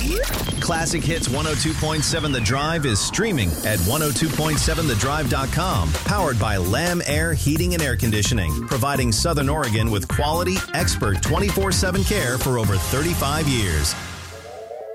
Classic Hits 102.7 The Drive is streaming at 102.7thedrive.com. Powered by Lamb Air Heating and Air Conditioning, providing Southern Oregon with quality, expert 24/7 care for over 35 years.